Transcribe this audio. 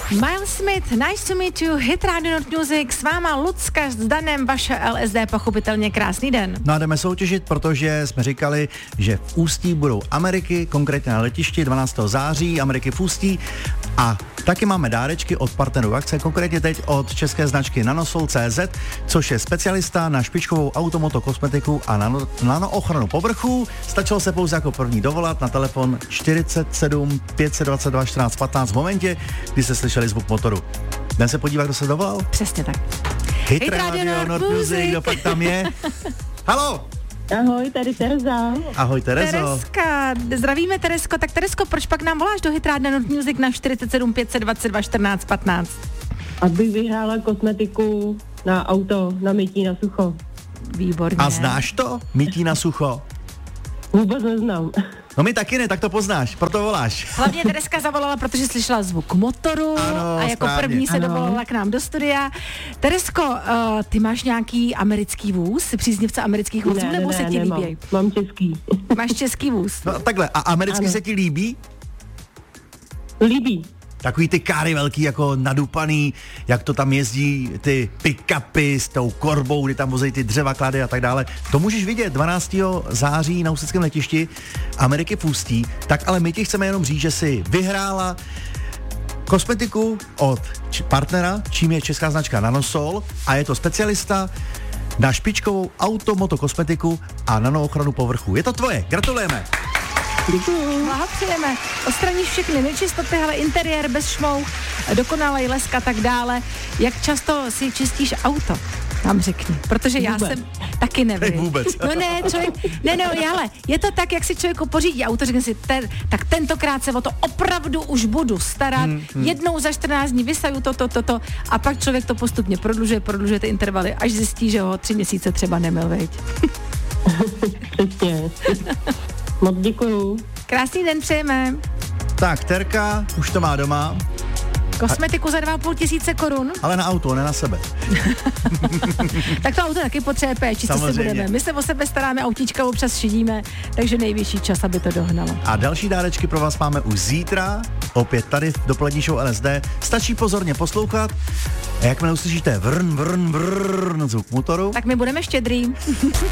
Miles Smith, nice to meet you, Hit Radio Not Music, s váma Lucka s Danem, vaše LSD, pochopitelně krásný den. No a jdeme soutěžit, protože jsme říkali, že v Ústí budou Ameriky, konkrétně na letišti 12. září, Ameriky v Ústí, a taky máme dárečky od partnerů akce, konkrétně teď od české značky Nanosol.cz, což je specialista na špičkovou automoto kosmetiku a nanoochranu povrchů. Stačilo se pouze jako první dovolat na telefon 47 522 14 15 v momentě, kdy jste slyšeli zvuk motoru. Jdem se podívat, kdo se dovolal? Přesně tak. Hit Radio Not Music, kdo pak tam je? Haló! Ahoj, tady Tereza. Ahoj, Terezo. Tereska, zdravíme Teresko. Tak Teresko, proč pak nám voláš do Hit Radio Not Music na 47 522 14 15? Abych vyhrála kosmetiku na auto, na mytí na sucho. Výborně. A znáš to? Mytí na sucho? Vůbec neznám. No my taky ne, tak to poznáš, proto voláš. Hlavně Tereska zavolala, protože slyšela zvuk motoru. Ano, a jako správně. první se dovolala k nám do studia. Teresko, ty máš nějaký americký vůz? Jsi příznivce amerických vůzů, nebo se ti nemám. líbí? Mám český. Máš český vůz. No takhle, a americky Ano. se ti líbí? Líbí. Takový ty káry velký, jako nadupaný, jak to tam jezdí, ty pick-upy s tou korbou, kdy tam vozejí ty dřeva, klady a tak dále. To můžeš vidět 12. září na ústeckém letišti Ameriky v Ústí. Tak ale my ti chceme jenom říct, že si vyhrála kosmetiku od partnera, čím je česká značka Nanosol, a je to specialista na špičkovou automoto kosmetiku a nanoochranu povrchu. Je to tvoje, gratulujeme. Děkuju. Blahopřejeme. Odstraníš všechny nečistoty, ale interiér bez šmouch, dokonalej lesk a tak dále. Jak často si čistíš auto? Nám řekni, protože já Vůbec. jsem taky nevím. Vůbec. No ne, člověk, ale je to tak, jak si člověk pořídí auto, řekne si, tak tentokrát se o to opravdu už budu starat, jednou za 14 dní vysaju to a pak člověk to postupně prodlužuje ty intervaly, až zjistí, že ho 3 měsíce třeba nemil, veď. Přesně. Moc děkuju. Krásný den přejeme. Tak, Terka už to má doma, Kosmetiku za 2 500 korun. ale na auto, ne na sebe. Tak to auto taky potřebuje péči, co se Samozřejmě. budeme. My se o sebe staráme, autíčka občas šidíme, takže nejvyšší čas, aby to dohnalo. A další dárečky pro vás máme už zítra, opět tady v dopolední show LSD. Stačí pozorně poslouchat a jakmile uslyšíte vrn zvuk motoru, Tak my budeme štědrý.